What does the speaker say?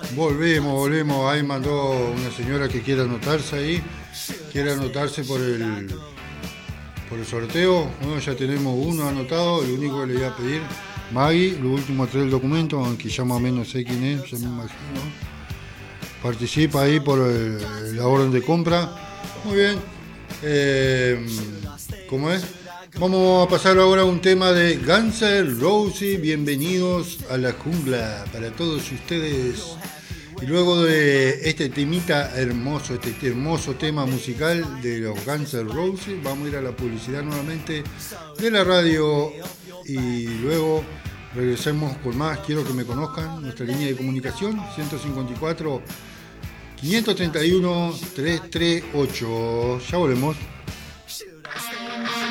Volvemos. Ahí mandó una señora que quiere anotarse ahí. Quiere anotarse por el sorteo. Bueno, ya tenemos uno anotado. Lo único que le voy a pedir, Maggie, lo último tres del documento, aunque ya más o menos sé quién es, ya me imagino. Participa ahí por la orden de compra. Muy bien. Eh, ¿Cómo es? Vamos a pasar ahora a un tema de Guns N' Roses. Bienvenidos a la jungla para todos ustedes. Y luego de este temita hermoso, este hermoso tema musical de los Guns N' Roses, vamos a ir a la publicidad nuevamente de la radio y luego regresemos con más. Quiero que me conozcan. Nuestra línea de comunicación 154 531 338. Ya volvemos.